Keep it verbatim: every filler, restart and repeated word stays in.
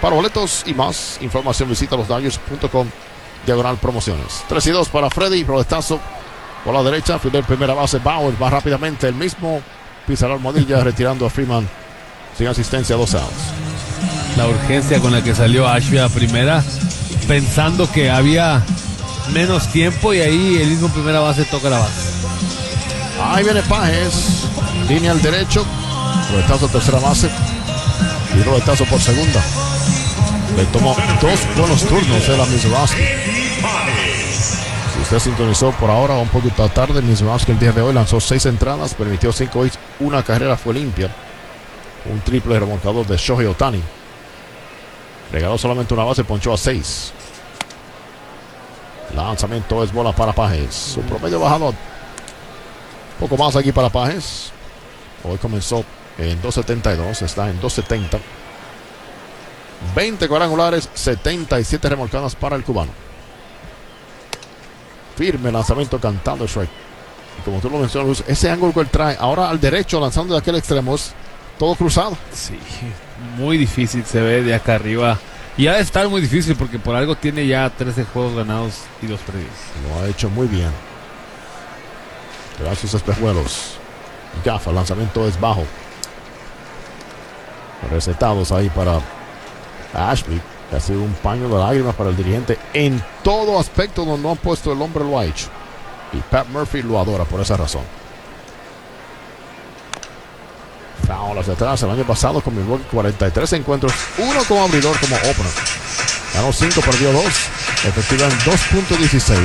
Para boletos y más información visita los Dodgers punto com diagonal promociones. tres y dos para Freddy, roletazo por la derecha, Fidel primera base, Bauer va rápidamente, el mismo Pizarro Almohadilla retirando a Freeman sin asistencia, dos outs. La urgencia con la que salió Ashby a primera, pensando que había menos tiempo, y ahí el mismo primera base toca la base. Ahí viene Pages, línea al derecho, roletazo tercera base y roletazo por segunda. Le tomó dos buenos turnos el a Mizurowski. Si usted sintonizó por ahora un poquito tarde, Mizurowski el día de hoy lanzó seis entradas, permitió cinco hits, una carrera fue limpia, un triple remolcador de Shohei Ohtani. Regaló solamente una base, ponchó a seis. Lanzamiento es bola para Pages. Su promedio bajado un poco más aquí para Pages. Hoy comenzó en dos setenta y dos, está en dos setenta. veinte cuadrangulares, setenta y siete remolcadas para el cubano. Firme lanzamiento cantando strike. Y como tú lo mencionas, ese ángulo que él trae ahora al derecho, lanzando de aquel extremo, es todo cruzado. Sí, muy difícil se ve de acá arriba. Y ha de estar muy difícil porque por algo tiene ya trece juegos ganados y dos perdidos. Lo ha hecho muy bien. Tras sus espejuelos. Gafa, el lanzamiento es bajo. Recetados ahí para Ashby. Ha sido un paño de lágrimas para el dirigente en todo aspecto donde no han puesto el hombre, lo ha hecho. Y Pat Murphy lo adora por esa razón. Foul hacia atrás. El año pasado con Milwaukee, cuarenta y tres encuentros, uno como abridor, como opener. Ganó cinco, perdió dos. Efectividad en dos punto dieciséis.